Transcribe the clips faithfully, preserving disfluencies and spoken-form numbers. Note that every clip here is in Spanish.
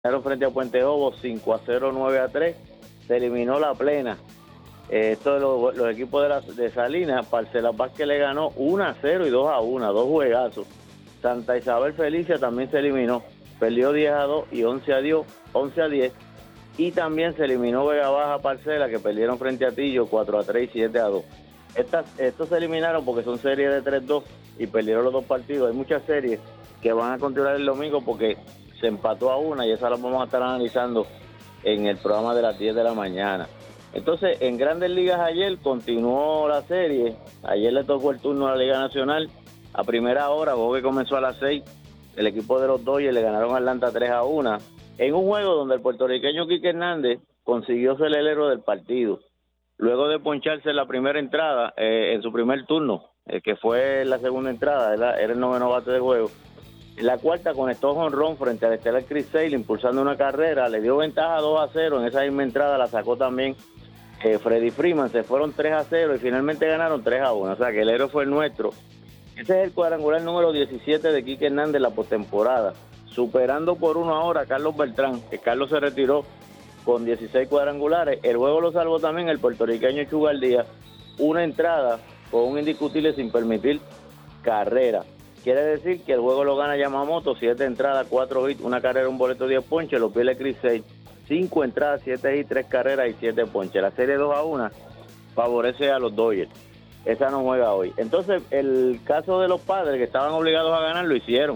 frente a Puente Jobo cinco a cero, nueve a tres, se eliminó la plena. Eh, esto de los, los equipos de, la, de Salinas, Parcelas Vázquez le ganó uno a cero y dos a uno, dos juegazos. Santa Isabel Felicia también se eliminó, perdió diez a dos y once a diez, y también se eliminó Vega Baja Parcela, que perdieron frente a Tillo cuatro a tres y siete a dos. Estas, estos se eliminaron porque son series de tres dos y perdieron los dos partidos. Hay muchas series que van a continuar el domingo porque se empató a una y esa la vamos a estar analizando en el programa de las diez de la mañana. Entonces, en Grandes Ligas ayer continuó la serie. Ayer le tocó el turno a la Liga Nacional. A primera hora, juego que comenzó a las seis, el equipo de los Dodgers le ganaron a Atlanta tres a uno. En un juego donde el puertorriqueño Quique Hernández consiguió ser el héroe del partido. Luego de poncharse en la primera entrada, eh, en su primer turno, eh, que fue la segunda entrada, era, era el noveno bate del juego. En la cuarta conectó jonrón frente al estelar Chris Sale, impulsando una carrera, le dio ventaja dos a cero, en esa misma entrada la sacó también eh, Freddy Freeman, se fueron tres a cero y finalmente ganaron tres a uno, o sea que el héroe fue el nuestro. Ese es el cuadrangular número diecisiete de Quique Hernández en la postemporada, superando por uno ahora a Carlos Beltrán, que Carlos se retiró con dieciséis cuadrangulares. El juego lo salvó también el puertorriqueño Chugal Díaz, una entrada con un indiscutible sin permitir carrera. Quiere decir que el juego lo gana Yamamoto, siete entradas, cuatro hits, una carrera, un boleto, diez ponches, lo pierde Chris Sale, cinco entradas, siete hits, tres carreras y siete ponches. La serie dos a uno favorece a los Dodgers. Esa no juega hoy. Entonces, el caso de los Padres, que estaban obligados a ganar, lo hicieron.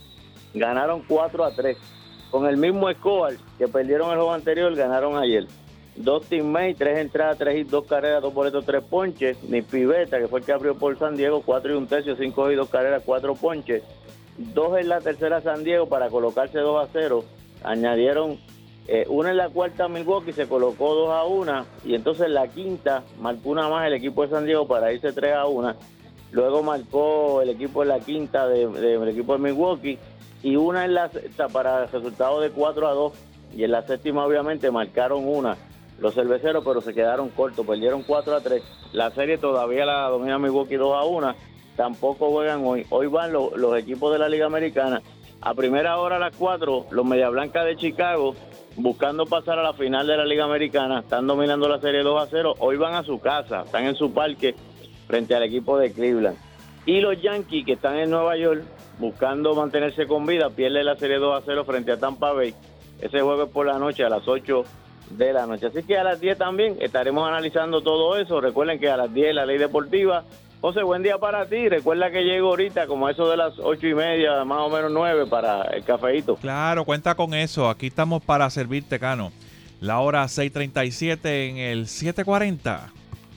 Ganaron cuatro a tres. Con el mismo Escobar, que perdieron el juego anterior, ganaron ayer. Dos teammates, tres entradas, tres hits, dos carreras, dos boletos, tres ponches. Ni Pivetta, que fue el que abrió por San Diego, cuatro y un tercio, cinco hits, dos carreras, cuatro ponches. Dos en la tercera San Diego para colocarse dos a cero. Añadieron eh, una en la cuarta Milwaukee, se colocó dos a uno. Y entonces la quinta marcó una más el equipo de San Diego para irse tres a uno. Luego marcó el equipo en la quinta del de, de, equipo de Milwaukee. Y una en la sexta para el resultado de cuatro a dos. Y en la séptima obviamente marcaron una los cerveceros, pero se quedaron cortos, perdieron cuatro a tres. La serie todavía la domina Milwaukee dos a uno. Tampoco juegan hoy. Hoy van los, los equipos de la Liga Americana. A primera hora a las cuatro, los Media Blancas de Chicago, buscando pasar a la final de la Liga Americana, están dominando la serie dos a cero. Hoy van a su casa, están en su parque frente al equipo de Cleveland. Y los Yankees, que están en Nueva York, buscando mantenerse con vida, pierden la serie dos a cero frente a Tampa Bay. Ese juego es por la noche, a las ocho de la noche. Así que a las diez también estaremos analizando todo eso. Recuerden que a las diez la Ley Deportiva. José, buen día para ti. Recuerda que llego ahorita como eso de las ocho y media, más o menos nueve, para el cafeíto. Claro, cuenta con eso. Aquí estamos para servirte, Cano. La hora seis treinta y siete en el siete cuarenta.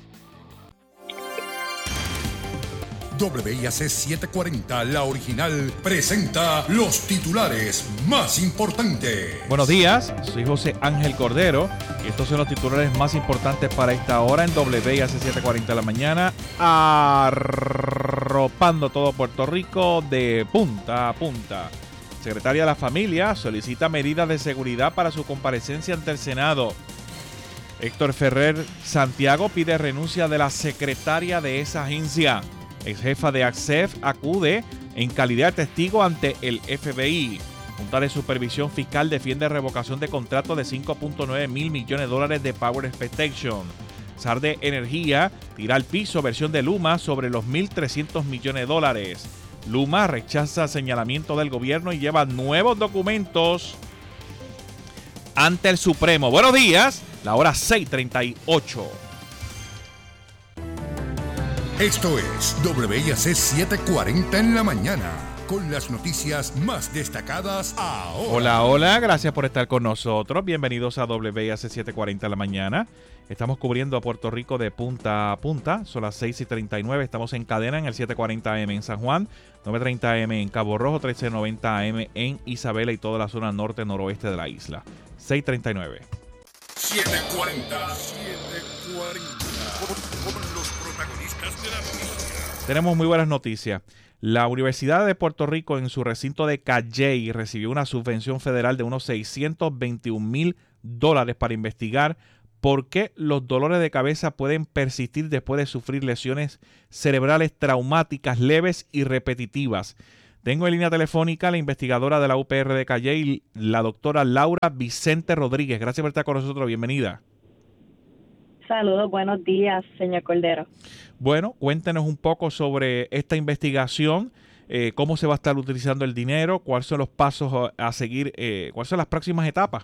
W I A C setecientos cuarenta, la original, presenta los titulares más importantes. Buenos días, soy José Ángel Cordero y estos son los titulares más importantes para esta hora en W I A C setecientos cuarenta de la mañana, arropando todo Puerto Rico de punta a punta. Secretaria de la Familia solicita medidas de seguridad para su comparecencia ante el Senado. Héctor Ferrer Santiago pide renuncia de la secretaria de esa agencia. Ex jefa de ACSEF acude en calidad de testigo ante el F B I. Junta de Supervisión Fiscal defiende revocación de contrato de cinco punto nueve mil millones de dólares de Power Expectation. Sarde Energía tira al piso versión de Luma sobre los mil trescientos millones de dólares. Luma rechaza señalamiento del gobierno y lleva nuevos documentos ante el Supremo. Buenos días, la hora seis treinta y ocho. Esto es W I A C setecientos cuarenta en la mañana, con las noticias más destacadas ahora. Hola, hola, gracias por estar con nosotros. Bienvenidos a W I A C setecientos cuarenta en la mañana. Estamos cubriendo a Puerto Rico de punta a punta. Son las seis y treinta y nueve. Estamos en cadena en el setecientos cuarenta A M en San Juan, nueve treinta A M en Cabo Rojo, trece noventa A M en Isabela y toda la zona norte-noroeste de la isla. seis treinta y nueve. setecientos cuarenta. setecientos cuarenta. Con los protagonistas de la noticia. Tenemos muy buenas noticias. La Universidad de Puerto Rico en su recinto de Calley recibió una subvención federal de unos seiscientos veintiún mil dólares para investigar por qué los dolores de cabeza pueden persistir después de sufrir lesiones cerebrales traumáticas leves y repetitivas. Tengo en línea telefónica la investigadora de la U P R de Calley, la doctora Laura Vicente Rodríguez. Gracias por estar con nosotros. Bienvenida. Saludos, buenos días, señor Cordero. Bueno, cuéntenos un poco sobre esta investigación, eh, cómo se va a estar utilizando el dinero, cuáles son los pasos a, a seguir, eh, cuáles son las próximas etapas.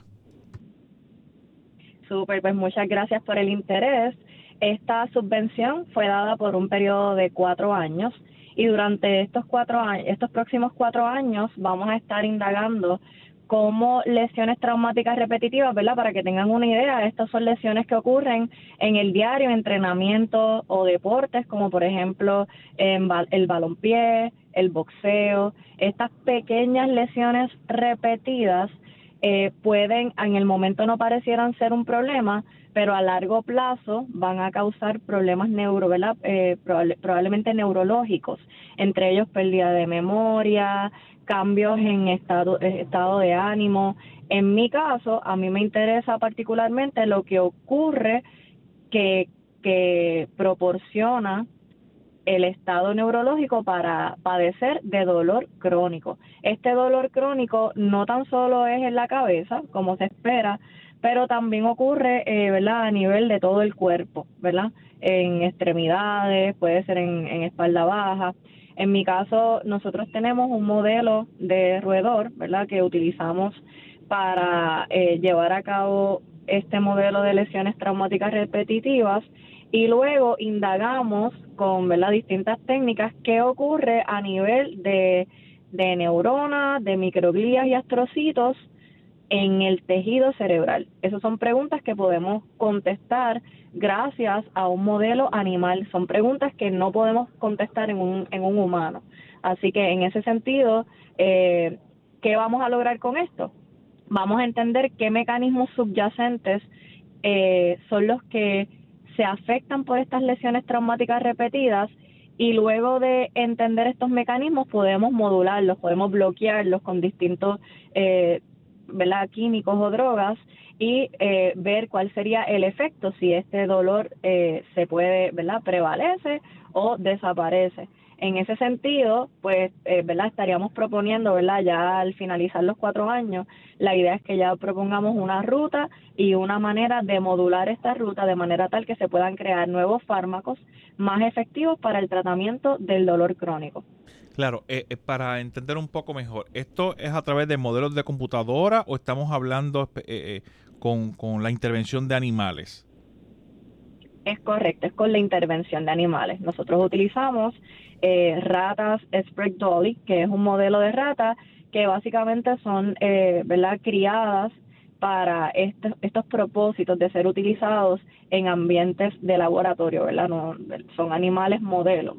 Súper, pues muchas gracias por el interés. Esta subvención fue dada por un periodo de cuatro años y durante estos cuatro años, estos próximos cuatro años vamos a estar indagando cómo lesiones traumáticas repetitivas, ¿verdad? Para que tengan una idea, estas son lesiones que ocurren en el diario, entrenamiento o deportes, como por ejemplo en el balompié, el boxeo. Estas pequeñas lesiones repetidas eh, pueden, en el momento no parecieran ser un problema, pero a largo plazo van a causar problemas neuro, ¿verdad? Eh, probable, probablemente neurológicos, entre ellos pérdida de memoria, cambios en estado, estado de ánimo. En mi caso, a mí me interesa particularmente lo que ocurre que, que proporciona el estado neurológico para padecer de dolor crónico. Este dolor crónico no tan solo es en la cabeza, como se espera, pero también ocurre, eh, ¿verdad?, a nivel de todo el cuerpo, ¿verdad? En extremidades, puede ser en, en espalda baja. En mi caso, nosotros tenemos un modelo de roedor, ¿verdad?, que utilizamos para eh, llevar a cabo este modelo de lesiones traumáticas repetitivas y luego indagamos con, ¿verdad?, distintas técnicas qué ocurre a nivel de, de neuronas, de microglías y astrocitos en el tejido cerebral. Esas son preguntas que podemos contestar gracias a un modelo animal. Son preguntas que no podemos contestar en un, en un humano. Así que en ese sentido, eh, ¿qué vamos a lograr con esto? Vamos a entender qué mecanismos subyacentes eh, son los que se afectan por estas lesiones traumáticas repetidas y luego de entender estos mecanismos podemos modularlos, podemos bloquearlos con distintos eh, ¿verdad?, químicos o drogas y eh, ver cuál sería el efecto, si este dolor eh, se puede, ¿verdad?, prevalece o desaparece. En ese sentido, pues, eh, ¿verdad?, estaríamos proponiendo, ¿verdad?, ya al finalizar los cuatro años, la idea es que ya propongamos una ruta y una manera de modular esta ruta de manera tal que se puedan crear nuevos fármacos más efectivos para el tratamiento del dolor crónico. Claro, eh, eh, para entender un poco mejor, ¿esto es a través de modelos de computadora o estamos hablando eh, eh, con, con la intervención de animales? Es correcto, es con la intervención de animales. Nosotros utilizamos eh, ratas Sprague Dolly, que es un modelo de rata que básicamente son eh, ¿verdad?, criadas para estos, estos propósitos de ser utilizados en ambientes de laboratorio, ¿verdad? No, son animales modelo.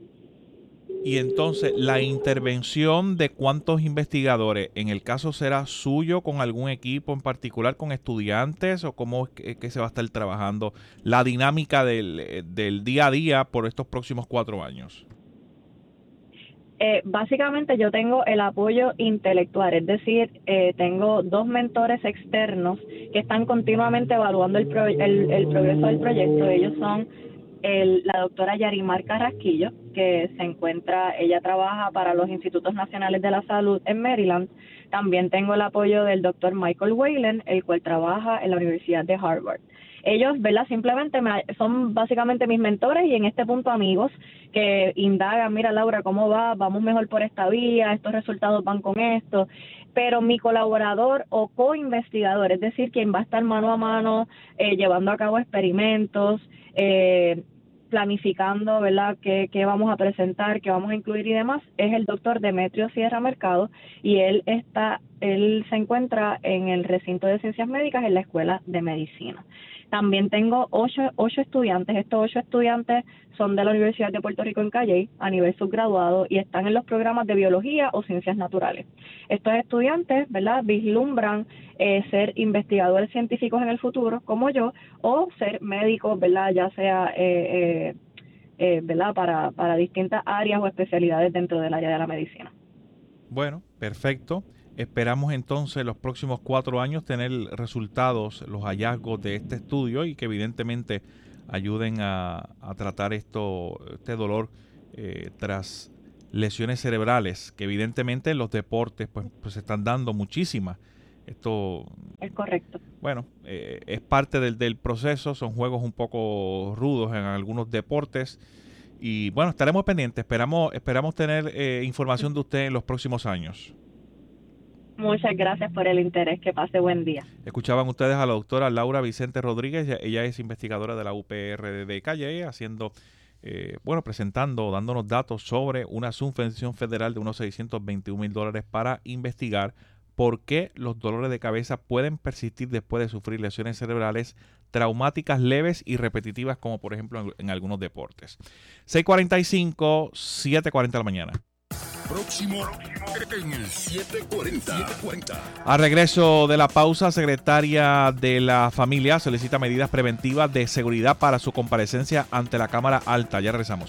Y entonces, la intervención de cuántos investigadores, en el caso será suyo con algún equipo en particular, con estudiantes, o cómo es que, que se va a estar trabajando la dinámica del, del día a día por estos próximos cuatro años. Eh, básicamente yo tengo el apoyo intelectual, es decir, eh, tengo dos mentores externos que están continuamente evaluando el, pro, el, el progreso del proyecto. Ellos son el, la doctora Yarimar Carrasquillo, que se encuentra, ella trabaja para los Institutos Nacionales de la Salud en Maryland. También tengo el apoyo del doctor Michael Whalen, el cual trabaja en la Universidad de Harvard. Ellos, ¿verdad?, simplemente me, son básicamente mis mentores y en este punto amigos que indagan, mira Laura, ¿cómo va? Vamos mejor por esta vía, estos resultados van con esto. Pero mi colaborador o co-investigador, es decir, quien va a estar mano a mano eh, llevando a cabo experimentos, eh, planificando, ¿verdad?, qué, qué vamos a presentar, qué vamos a incluir y demás, es el doctor Demetrio Sierra Mercado, y él está, él se encuentra en el recinto de ciencias médicas en la Escuela de Medicina. También tengo ocho, ocho estudiantes. Estos ocho estudiantes son de la Universidad de Puerto Rico en Calley a nivel subgraduado y están en los programas de biología o ciencias naturales. Estos estudiantes, ¿verdad?, vislumbran eh, ser investigadores científicos en el futuro, como yo, o ser médicos, ¿verdad?, ya sea eh, eh, eh, ¿verdad?, para, para distintas áreas o especialidades dentro del área de la medicina. Bueno, perfecto. Esperamos entonces los próximos cuatro años tener resultados, los hallazgos de este estudio y que evidentemente ayuden a, a tratar esto, este dolor eh, tras lesiones cerebrales, que evidentemente en los deportes pues, pues se están dando muchísimas. Esto es correcto. Bueno, eh, es parte del, del proceso, son juegos un poco rudos en algunos deportes y bueno, estaremos pendientes, esperamos, esperamos tener eh, información de usted en los próximos años. Muchas gracias por el interés, que pase buen día. Escuchaban ustedes a la doctora Laura Vicente Rodríguez, ella es investigadora de la U P R de Calle, haciendo, eh, bueno, presentando, dándonos datos sobre una subvención federal de unos seiscientos veintiún mil dólares para investigar por qué los dolores de cabeza pueden persistir después de sufrir lesiones cerebrales traumáticas leves y repetitivas, como por ejemplo en, en algunos deportes. seis cuarenta y cinco, siete cuarenta de la mañana. Próximo en el siete cuarenta. A regreso de la pausa, secretaria de la Familia solicita medidas preventivas de seguridad para su comparecencia ante la Cámara Alta. Ya regresamos.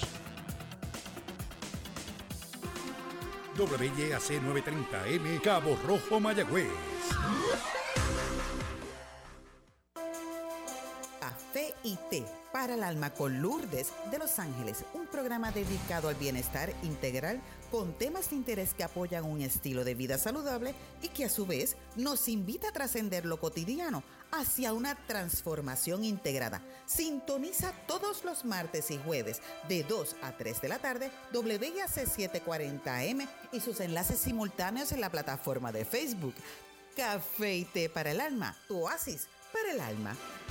W Y A C novecientos treinta M, Cabo Rojo, Mayagüez. Café y té para el alma con Lourdes de Los Ángeles, un programa dedicado al bienestar integral con temas de interés que apoyan un estilo de vida saludable y que a su vez nos invita a trascender lo cotidiano hacia una transformación integrada. Sintoniza todos los martes y jueves de dos a tres de la tarde W Y A C setecientos cuarenta M y sus enlaces simultáneos en la plataforma de Facebook. Café y té para el alma, tu oasis para el alma.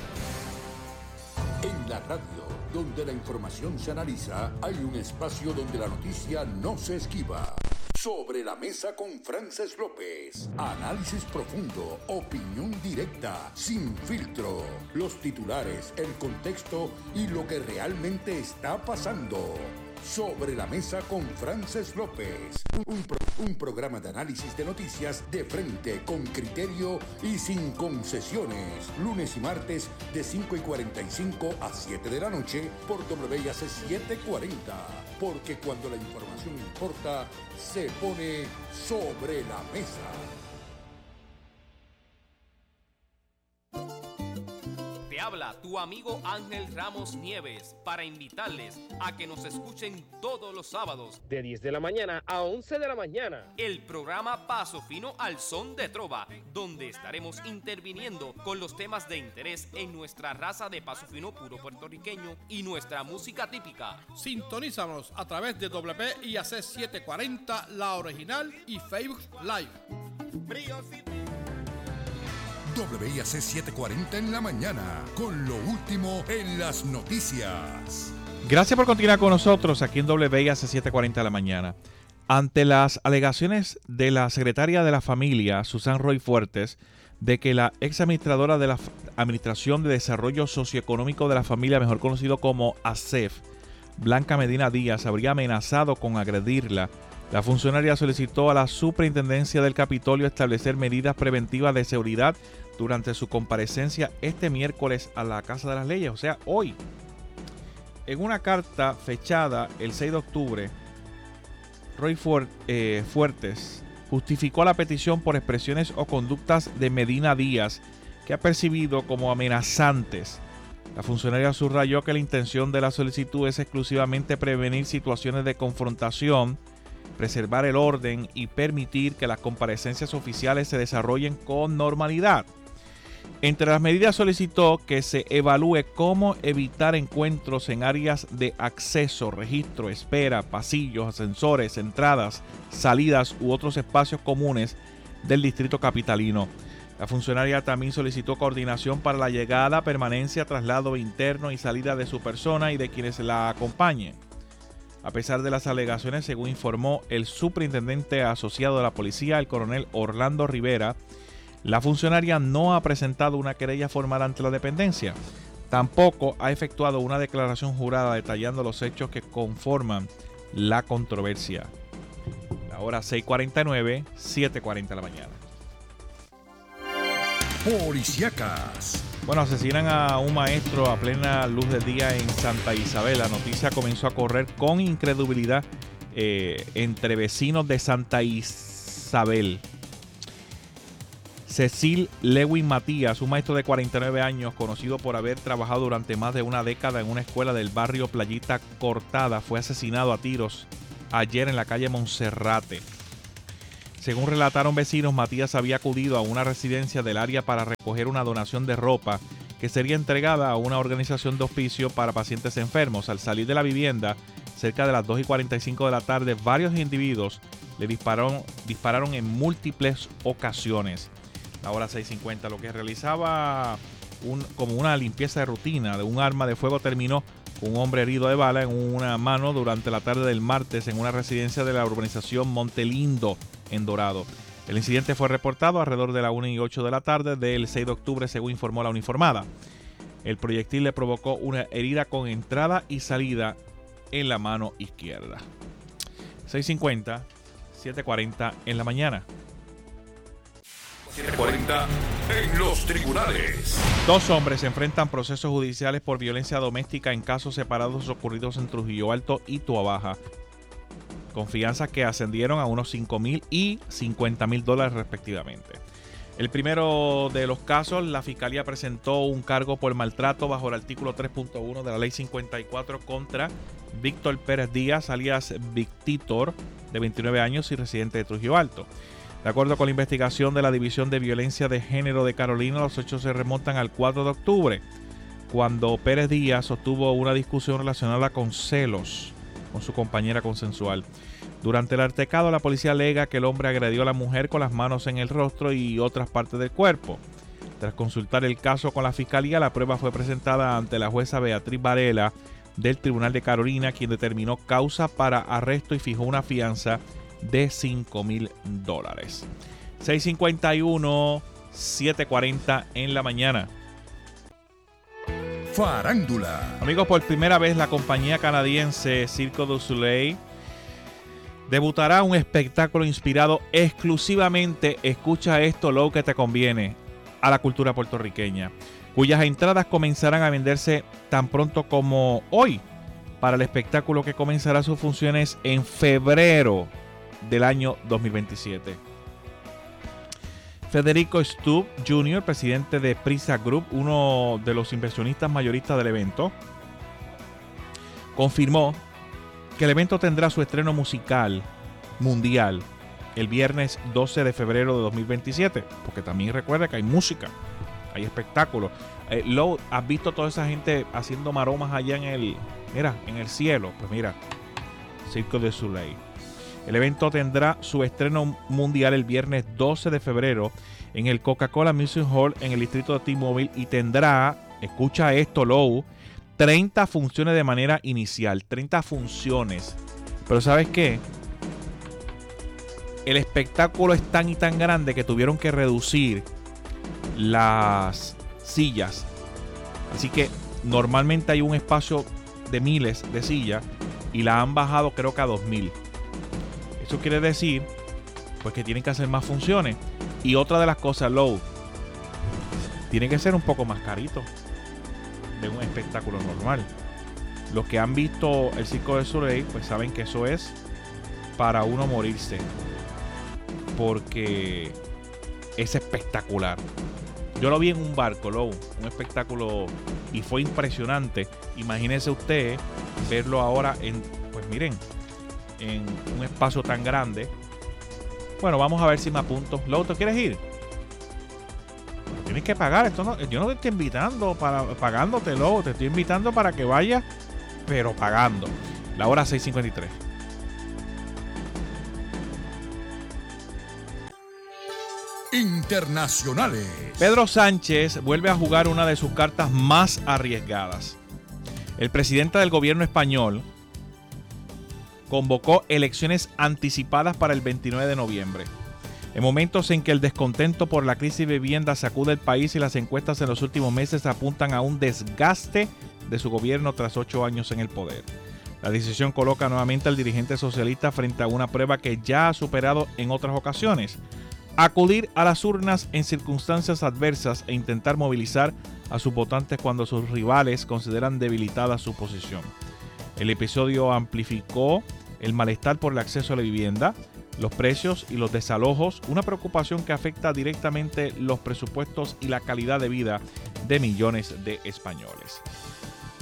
En la radio, donde la información se analiza, hay un espacio donde la noticia no se esquiva. Sobre la mesa con Frances López. Análisis profundo, opinión directa, sin filtro. Los titulares, el contexto y lo que realmente está pasando. Sobre la mesa con Frances López. Un, pro, un programa de análisis de noticias de frente, con criterio y sin concesiones. Lunes y martes de cinco y cuarenta y cinco a siete de la noche por W Y A C setecientos cuarenta. Porque cuando la información importa, se pone sobre la mesa. Te habla tu amigo Ángel Ramos Nieves para invitarles a que nos escuchen todos los sábados de diez de la mañana a once de la mañana. El programa Paso Fino al Son de Trova, donde estaremos interviniendo con los temas de interés en nuestra raza de paso fino puro puertorriqueño y nuestra música típica. Sintonízanos a través de W Y A C setecientos cuarenta, la original y Facebook Live. W Y A C setecientos cuarenta en la mañana, con lo último en las noticias. Gracias por continuar con nosotros aquí en W Y A C setecientos cuarenta de la mañana. Ante las alegaciones de la secretaria de la Familia, Susan Roy Fuertes, de que la ex administradora de la Administración de Desarrollo Socioeconómico de la Familia, mejor conocido como A S E F, Blanca Medina Díaz, habría amenazado con agredirla, la funcionaria solicitó a la Superintendencia del Capitolio establecer medidas preventivas de seguridad durante su comparecencia este miércoles a la Casa de las Leyes, o sea, hoy. En una carta fechada el seis de octubre, Roy Fuert, eh, Fuertes justificó la petición por expresiones o conductas de Medina Díaz que ha percibido como amenazantes. La funcionaria subrayó que la intención de la solicitud es exclusivamente prevenir situaciones de confrontación, preservar el orden y permitir que las comparecencias oficiales se desarrollen con normalidad. Entre las medidas solicitó que se evalúe cómo evitar encuentros en áreas de acceso, registro, espera, pasillos, ascensores, entradas, salidas u otros espacios comunes del distrito capitalino. La funcionaria también solicitó coordinación para la llegada, permanencia, traslado interno y salida de su persona y de quienes la acompañen. A pesar de las alegaciones, según informó el superintendente asociado de la policía, el coronel Orlando Rivera, la funcionaria no ha presentado una querella formal ante la dependencia. Tampoco ha efectuado una declaración jurada detallando los hechos que conforman la controversia. La hora seis cuarenta y nueve, siete cuarenta de la mañana. Policíacas. Bueno, asesinan a un maestro a plena luz del día en Santa Isabel. La noticia comenzó a correr con incredulidad eh, entre vecinos de Santa Isabel. Cecil Lewin Matías, un maestro de cuarenta y nueve años, conocido por haber trabajado durante más de una década en una escuela del barrio Playita Cortada, fue asesinado a tiros ayer en la calle Monserrate. Según relataron vecinos, Matías había acudido a una residencia del área para recoger una donación de ropa que sería entregada a una organización de hospicio para pacientes enfermos. Al salir de la vivienda, cerca de las dos y cuarenta y cinco de la tarde, varios individuos le dispararon, dispararon en múltiples ocasiones. A la hora seis cincuenta, lo que realizaba un, como una limpieza de rutina de un arma de fuego terminó con un hombre herido de bala en una mano durante la tarde del martes en una residencia de la urbanización Montelindo, en Dorado. El incidente fue reportado alrededor de la una y ocho de la tarde del seis de octubre, según informó la uniformada. El proyectil le provocó una herida con entrada y salida en la mano izquierda. seis cincuenta, siete cuarenta en la mañana. siete cuarenta en los tribunales. Dos hombres enfrentan procesos judiciales por violencia doméstica en casos separados ocurridos en Trujillo Alto y Tuabaja, con fianzas que ascendieron a unos cinco mil y cincuenta mil dólares respectivamente. El primero de los casos, la Fiscalía presentó un cargo por maltrato bajo el artículo tres punto uno de la Ley cincuenta y cuatro contra Víctor Pérez Díaz, alias Victitor, de veintinueve años y residente de Trujillo Alto. De acuerdo con la investigación de la División de Violencia de Género de Carolina, los hechos se remontan al cuatro de octubre, cuando Pérez Díaz sostuvo una discusión relacionada con celos con su compañera consensual. Durante el altercado, la policía alega que el hombre agredió a la mujer con las manos en el rostro y otras partes del cuerpo. Tras consultar el caso con la Fiscalía, la prueba fue presentada ante la jueza Beatriz Varela del Tribunal de Carolina, quien determinó causa para arresto y fijó una fianza de cinco mil dólares. seis cincuenta y uno, siete cuarenta en la mañana. Farándula. Amigos, por primera vez la compañía canadiense Cirque du Soleil debutará un espectáculo inspirado exclusivamente, escucha esto, lo que te conviene, a la cultura puertorriqueña, cuyas entradas comenzarán a venderse tan pronto como hoy para el espectáculo que comenzará sus funciones en febrero del año dos mil veintisiete. Federico Stubb junior, presidente de Prisa Group, uno de los inversionistas mayoristas del evento, confirmó que el evento tendrá su estreno musical mundial el viernes doce de febrero de dos mil veintisiete, porque también recuerda que hay música, hay espectáculos. Eh, lo, ¿Has visto toda esa gente haciendo maromas allá en el, mira, en el cielo? Pues mira, Cirque du Soleil. El evento tendrá su estreno mundial el viernes doce de febrero en el Coca-Cola Music Hall en el distrito de T-Mobile y tendrá, escucha esto, Lou, treinta funciones de manera inicial. treinta funciones. Pero ¿sabes qué? El espectáculo es tan y tan grande que tuvieron que reducir las sillas. Así que normalmente hay un espacio de miles de sillas y la han bajado creo que a dos mil. Eso quiere decir pues que tienen que hacer más funciones. Y otra de las cosas, Low, tiene que ser un poco más carito de un espectáculo normal. Los que han visto el Cirque du Soleil pues saben que eso es para uno morirse, porque es espectacular. Yo lo vi en un barco, Low, un espectáculo, y fue impresionante. Imagínese usted verlo ahora en, pues miren, en un espacio tan grande. Bueno, vamos a ver si me apunto. Low, ¿tú quieres ir? Tienes que pagar. Esto no, yo no te estoy invitando para pagándote, Low. Te estoy invitando para que vayas, pero pagando. La hora seis cincuenta y tres. Internacionales. Pedro Sánchez vuelve a jugar una de sus cartas más arriesgadas. El presidente del gobierno español convocó elecciones anticipadas para el veintinueve de noviembre. En momentos en que el descontento por la crisis de vivienda sacude el país y las encuestas en los últimos meses apuntan a un desgaste de su gobierno tras ocho años en el poder. La decisión coloca nuevamente al dirigente socialista frente a una prueba que ya ha superado en otras ocasiones: acudir a las urnas en circunstancias adversas e intentar movilizar a sus votantes cuando sus rivales consideran debilitada su posición. El episodio amplificó el malestar por el acceso a la vivienda, los precios y los desalojos, una preocupación que afecta directamente los presupuestos y la calidad de vida de millones de españoles.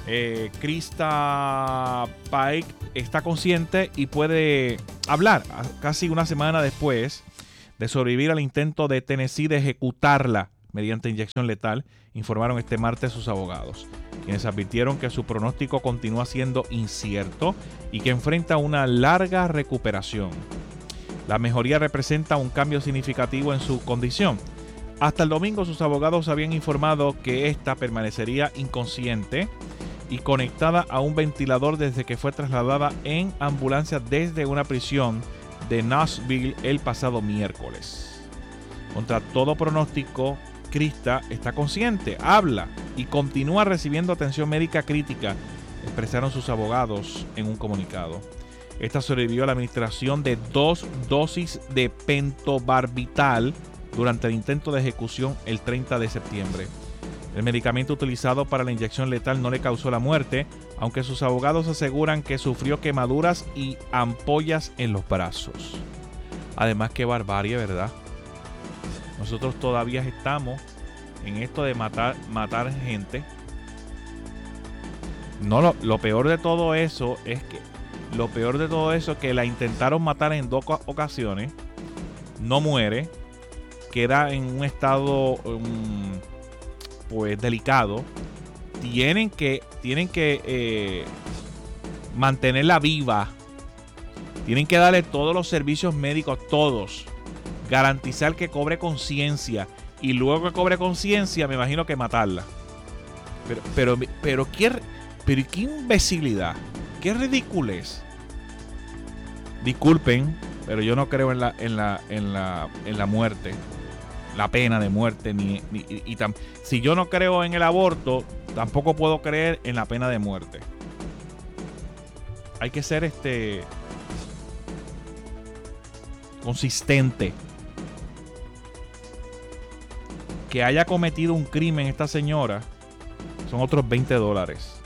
Eh, Krista Pike está consciente y puede hablar casi una semana después de sobrevivir al intento de Tennessee de ejecutarla mediante inyección letal, informaron este martes sus abogados, quienes advirtieron que su pronóstico continúa siendo incierto y que enfrenta una larga recuperación. La mejoría representa un cambio significativo en su condición. Hasta el domingo sus abogados habían informado que ésta permanecería inconsciente y conectada a un ventilador desde que fue trasladada en ambulancia desde una prisión de Knoxville el pasado miércoles. Contra todo pronóstico, Krista está consciente, habla y continúa recibiendo atención médica crítica, expresaron sus abogados en un comunicado. Esta sobrevivió a la administración de dos dosis de pentobarbital durante el intento de ejecución el treinta de septiembre. El medicamento utilizado para la inyección letal no le causó la muerte, aunque sus abogados aseguran que sufrió quemaduras y ampollas en los brazos. Además, qué barbarie, ¿verdad? Nosotros todavía estamos en esto de matar, matar gente. No, lo, lo peor de todo eso es que lo peor de todo eso es que la intentaron matar en dos ocasiones. No muere. Queda en un estado um, pues delicado. Tienen que, tienen que eh, mantenerla viva. Tienen que darle todos los servicios médicos, todos. Garantizar que cobre conciencia. Y luego que cobre conciencia, me imagino que matarla. Pero, pero, pero, ¿qué, pero qué imbecilidad. Qué ridiculez. Disculpen, pero yo no creo en la, en la, en la, en la muerte. La pena de muerte. Ni, ni, y, y tam, si yo no creo en el aborto, tampoco puedo creer en la pena de muerte. Hay que ser este consistente. Que haya cometido un crimen esta señora son otros veinte dólares.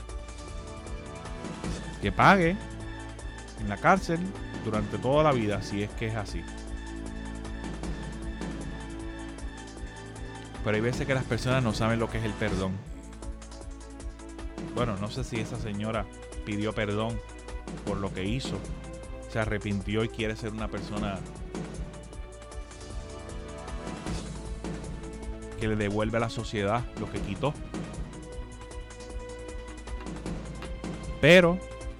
Que pague en la cárcel durante toda la vida, si es que es así. Pero hay veces que las personas no saben lo que es el perdón. Bueno, no sé si esa señora pidió perdón por lo que hizo, se arrepintió y quiere ser una persona que le devuelve a la sociedad lo que quitó. Pero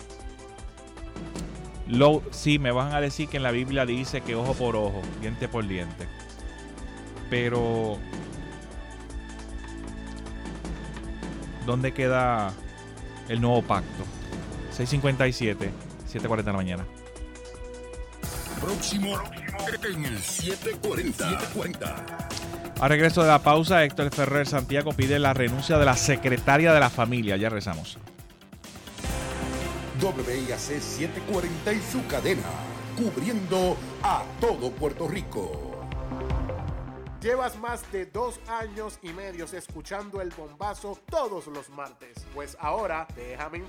lo, sí, me van a decir que en la Biblia dice que ojo por ojo, diente por diente. Pero ¿dónde queda el nuevo pacto? seis cincuenta y siete, siete cuarenta de la mañana. Próximo en el siete cuarenta. A regreso de la pausa, Héctor Ferrer Santiago pide la renuncia de la secretaria de la familia. Ya rezamos. W I A C setecientos cuarenta y su cadena, cubriendo a todo Puerto Rico. Llevas más de dos años y medio escuchando el bombazo todos los martes. Pues ahora déjame